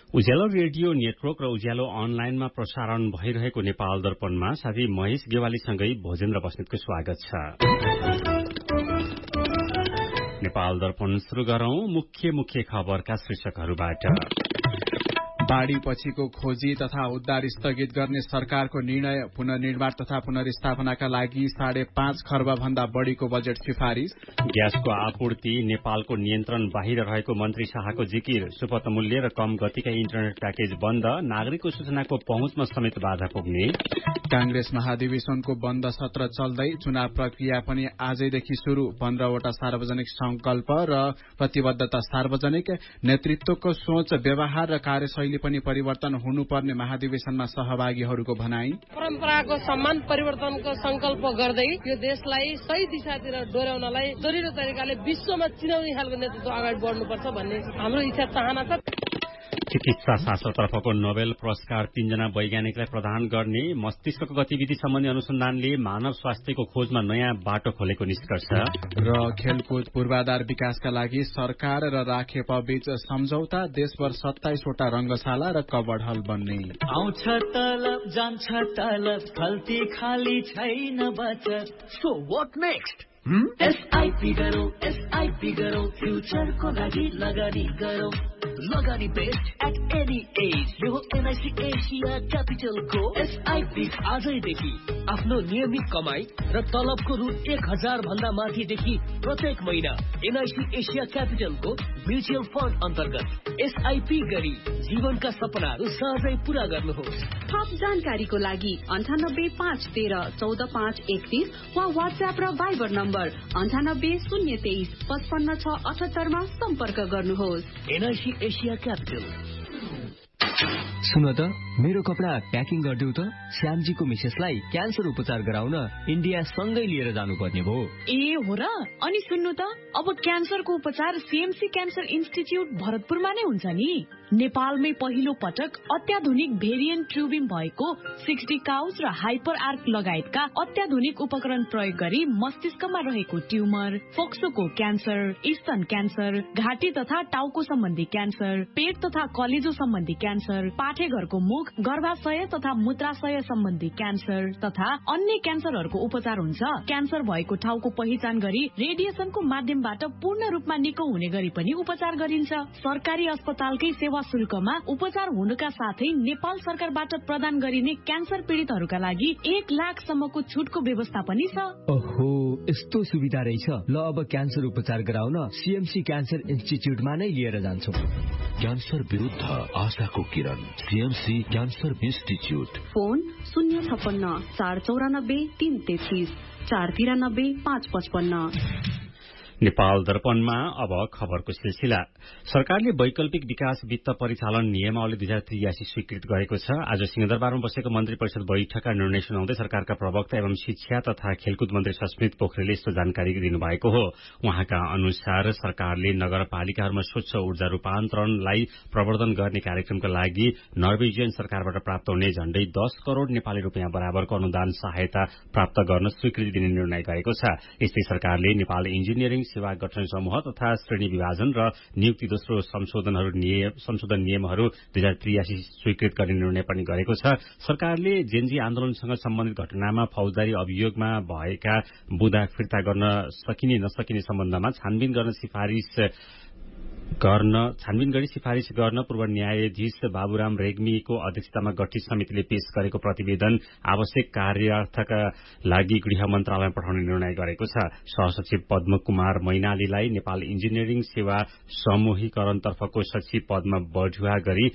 उज्यालो radio network र उज्यालो अनलाइनमा प्रसारण भइरहेको नेपाल दर्पणमा साथी महेश गेवालीसँगै भोजेन्द्र बस्नेतको स्वागत छ। नेपाल दर्पण शुरू गरौं मुख्य खबरका शीर्षकहरूबाट। बाढ़ी पछिको खोजी तथा उद्धार स्थगित गर्ने सरकारको निर्णय, पुनर्निर्माण तथा पुनर्स्थापनाका लागि 5.5 खर्ब भन्दा बढ़ीको बजेट सिफारिश। ग्यासको आपूर्ति नेपालको नियन्त्रण बाहिर रहेको मन्त्री शाहको जिकिर। सुपथ मूल्य र कम गतिका इन्टरनेट प्याकेज बन्द, नागरिकको सूचनाको पहुँचमा समेत बाधा पुग्ने। कांग्रेस महाधिवेशनको बन्द सत्र चल्दै, चुनाव प्रक्रिया पनि आजैदेखि शुरू। 15वटा सार्वजनिक संकल्प र प्रतिबद्धता सार्वजनिक। नेतृत्वको सोच, व्यवहार र कार्यशैली पनि परिवर्तन हुनुपर्ने महाधिवेशनमा सहभागीहरूको भनाई। परम्पराको सम्मान परिवर्तनको संकल्प गर्दै यो देशलाई सही दिशातिर डोर्याउनलाई दरिलो तरिकाले विश्वमा चिनाउने खालको नेतृत्व अगाडि बढ्नुपर्छ भन्ने हाम्रो इच्छा चाहना छ। चिकित्सा शास्त्रतर्फको नोबेल पुरस्कार 3 जना वैज्ञानिकलाई प्रदान गर्ने। मस्तिष्कको गतिविधि सम्बन्धी अनुसन्धानले मानव स्वास्थ्यको खोजमा नयाँ बाटो खोलेको निष्कर्ष। र खेलकुद पूर्वाधार विकासका लागि सरकार र राखेप बीच सम्झौता। देशभर 27वटा रंगशाला र कबड हल बन्ने। आउँछ तलब जान्छ तलब, खल्ती खाली छैन बचत। So what next? एसआईपी गरौ, एसआईपी गरौ, फ्युचरको लागि लगानी गरौ। लगानी बेस्ट एट एनी एज। यो एनआईसी एसिया क्यापिटलको एसआईपी आजैदेखि आफ्नो नियमित कमाई र तलबको रु 1000 भन्दा माथिदेखि प्रत्येक महिना एनआईसी एसिया क्यापिटलको म्युचुअल फन्ड अन्तर्गत एसआईपी गरी जीवनका सपनाहरू सहजै पूरा गर्नुहोस्। थप जानकारीको लागि 9851131431 वा व्हाट्सएप र भाइबर नम्बर 9803235678 मा सम्पर्क गर्नुहोस्। NIC Asia capital. सुन त, मेरो कपडा प्याकिङ गरिदेऊ त। श्यामजीको मिसेसलाई क्यान्सर उपचार गराउन इन्डिया सँगै लिएर जानुपर्ने भयो। ए हो र? अनि सुन्नु त, अब क्यान्सरको उपचार सीएमसी क्यान्सर इन्स्टिच्युट भरतपुरमा नै हुन्छ नि। नेपालमै पहिलो पटक अत्याधुनिक भेरिएन्ट ट्युबिम भएको 60 काउज र हाइपर आर्क लगायतका अत्याधुनिक उपकरण प्रयोग गरी मस्तिष्कमा रहेको ट्युमर, फोक्सोको क्यान्सर, स्तन क्यान्सर, घाँटी तथा टाउको सम्बन्धी क्यान्सर, पेट तथा कलेजो सम्बन्धी क्यान्सर, पाठेघरको मुख, गर्भाशय तथा मूत्राशय सम्बन्धी क्यान्सर तथा अन्य क्यान्सरहरूको उपचार हुन्छ। क्यान्सर भएको ठाउँको पहिचान गरी रेडिएसनको माध्यमबाट पूर्ण रूपमा निको हुने गरी पनि उपचार गरिन्छ। सरकारी अस्पतालकै सेवा शुल्कमा उपचार हुनुका साथै नेपाल सरकारबाट प्रदान गरिने क्यान्सर पीडितहरूका लागि 1 लाखसम्मको छुटको व्यवस्था पनि छ। ओहो, यस्तो सुविधा रहेछ। ल, अब क्यान्सर उपचार गराउन सीएमसी क्यान्सर इन्स्टिच्युटमा नै लिएर जान्छौँ। क्यान्सर विरुद्ध आशाको किरण, CMC cancer institute. Phone 056 494 333 493 555। Nepal दर्पणमा अब खबरको सिलसिला। सरकारले वैकल्पिक विकास वित्त परिचालन नियमावली 2083 स्वीकृत गरेको छ। आज सिंहदरबारमा बसेको मन्त्री परिषद बैठकका निर्णय सुनाउँदै सरकारका प्रवक्ता एवं शिक्षा तथा खेलकुद मन्त्री सस्मित पोखरेलले यस्तो जानकारी दिनुभएको हो। उहाँका अनुसार सरकारले नगरपालिकाहरूमा स्वच्छ ऊर्जा रूपान्तरणलाई प्रवर्धन गर्ने कार्यक्रमका लागि नर्वेजियन सरकारबाट प्राप्त हुने झण्डै 10 करोड़ नेपाली रुपियाँ बराबरको अनुदान सहायता प्राप्त गर्न स्वीकृति दिने निर्णय गरेको छ। यस्तै सरकारले नेपाल इन्जिनियरिङ सेवा गठन समूह तथा श्रेणी विभाजन र नियुक्ति दोस्रो संशोधन नियमहरू 2083 स्वीकृत गर्ने निर्णय पनि गरेको छ। सरकारले जेनजी आन्दोलनसँग सम्बन्धित घटनामा फौजदारी अभियोगमा भएका बुँदा फिर्ता गर्न सकिने नसकिने सम्बन्धमा छानबिन गरी सिफारिश गर्न पूर्व न्यायाधीश बाबुराम रेग्मीको अध्यक्षतामा गठित समितिले पेश गरेको प्रतिवेदन आवश्यक कार्यार्थका लागि गृह मन्त्रालयमा पठाउने निर्णय गरेको छ। सहसचिव पद्म कुमार मैनालीलाई नेपाल इन्जिनियरिङ सेवा समूहीकरणतर्फको सचिव पदमा बढुवा गरी